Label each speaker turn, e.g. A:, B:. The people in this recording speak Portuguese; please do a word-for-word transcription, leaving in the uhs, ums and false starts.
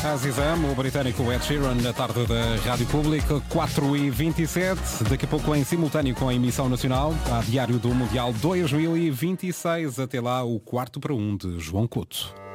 A: Azizam, o britânico Ed Sheeran, na tarde da Rádio Pública, quatro e vinte e sete. Daqui a pouco em simultâneo com a emissão nacional, a diário do Mundial dois mil e vinte e seis. Até lá, o quarto para um de João Couto.